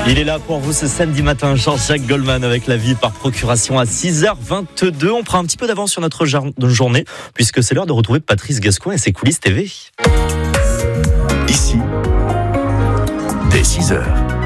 Il est là pour vous ce samedi matin, Jean-Jacques Goldman avec la vie par procuration à 6h22. On prend un petit peu d'avance sur notre journée puisque c'est l'heure de retrouver Patrice Gascoin et ses coulisses TV. Ici, dès 6h.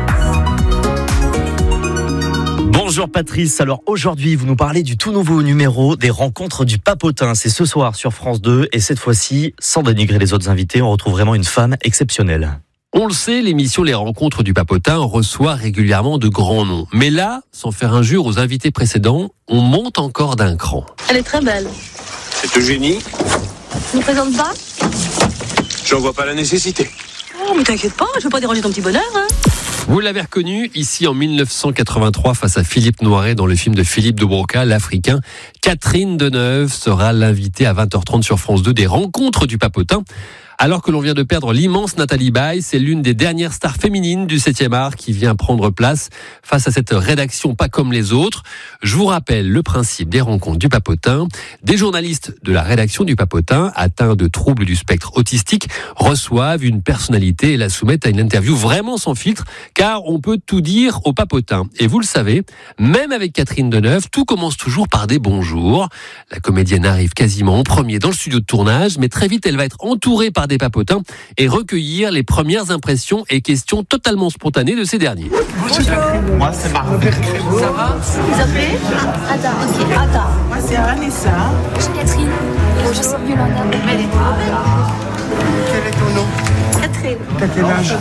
Bonjour Patrice, alors aujourd'hui vous nous parlez du tout nouveau numéro des rencontres du Papotin. C'est ce soir sur France 2 et cette fois-ci, sans dénigrer les autres invités, on retrouve vraiment une femme exceptionnelle. On le sait, l'émission Les Rencontres du Papotin reçoit régulièrement de grands noms. Mais là, sans faire injure aux invités précédents, on monte encore d'un cran. Elle est très belle. C'est Eugénie. Tu ne présentes pas? J'en vois pas la nécessité. Oh, mais t'inquiète pas, je veux pas déranger ton petit bonheur, hein. Vous l'avez reconnu, ici en 1983, face à Philippe Noiret dans le film de Philippe de Broca, l'Africain, Catherine Deneuve sera l'invitée à 20h30 sur France 2 des Rencontres du Papotin. Alors que l'on vient de perdre l'immense Nathalie Baye, c'est l'une des dernières stars féminines du 7e art qui vient prendre place face à cette rédaction pas comme les autres. Je vous rappelle le principe des Rencontres du Papotin. Des journalistes de la rédaction du Papotin, atteints de troubles du spectre autistique, reçoivent une personnalité et la soumettent à une interview vraiment sans filtre, car on peut tout dire au Papotin. Et vous le savez, même avec Catherine Deneuve, tout commence toujours par des bonjours. La comédienne arrive quasiment en premier dans le studio de tournage, mais très vite elle va être entourée par des papotins et recueillir les premières impressions et questions totalement spontanées de ces derniers. Bonjour. Moi, c'est Marc. Ça va? Vous appelez? Ada. Ok, Ada. Moi, c'est Vanessa. Je suis Catherine. Je suis Yolanda. Quel est ton nom? Catherine. T'as quel âge?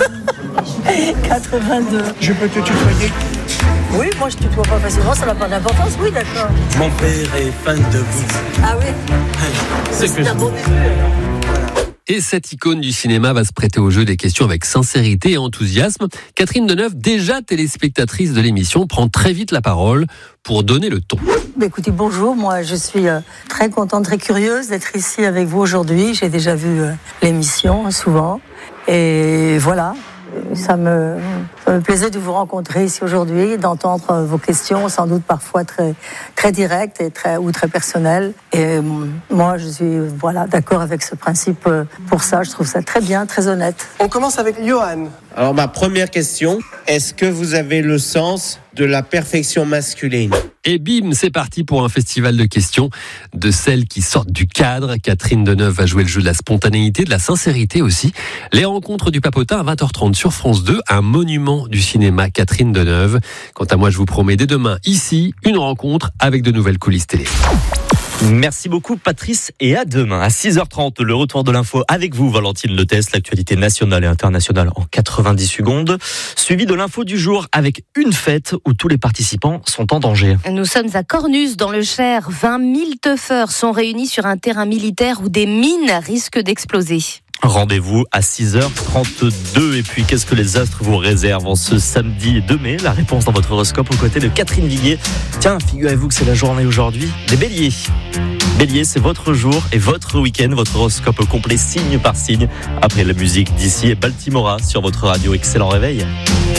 82. Je peux te tutoyer? Oui, moi je tutoie pas facilement, ça n'a pas d'importance. Oui, d'accord. Mon père est fan de vous. Ah oui? C'est un bon début alors. Et cette icône du cinéma va se prêter au jeu des questions avec sincérité et enthousiasme. Catherine Deneuve, déjà téléspectatrice de l'émission, prend très vite la parole pour donner le ton. Écoutez, bonjour, moi je suis très contente, très curieuse d'être ici avec vous aujourd'hui. J'ai déjà vu l'émission souvent et voilà. Ça me plaisait de vous rencontrer ici aujourd'hui, d'entendre vos questions, sans doute parfois très, très directes et très personnelles. Et moi, je suis d'accord avec ce principe. Pour ça, je trouve ça très bien, très honnête. On commence avec Johan. Alors, ma première question, est-ce que vous avez le sens de la perfection masculine? Et bim, c'est parti pour un festival de questions de celles qui sortent du cadre. Catherine Deneuve va jouer le jeu de la spontanéité, de la sincérité aussi. Les Rencontres du Papotin à 20h30 sur France 2, un monument du cinéma, Catherine Deneuve. Quant à moi, je vous promets dès demain, ici, une rencontre avec de nouvelles coulisses télé. Merci beaucoup Patrice et à demain à 6h30 le retour de l'info avec vous Valentine Leteste, l'actualité nationale et internationale en 90 secondes, suivi de l'info du jour avec une fête où tous les participants sont en danger. Nous sommes à Cornus dans le Cher, 20 000 teufeurs sont réunis sur un terrain militaire où des mines risquent d'exploser. Rendez-vous à 6h32. Et puis, qu'est-ce que les astres vous réservent en ce samedi 2 mai? La réponse dans votre horoscope aux côtés de Catherine Viguier. Tiens, figurez-vous que c'est la journée aujourd'hui des béliers. Bélier, c'est votre jour et votre week-end, votre horoscope complet signe par signe. Après la musique d'ici et Baltimora sur votre radio. Excellent réveil.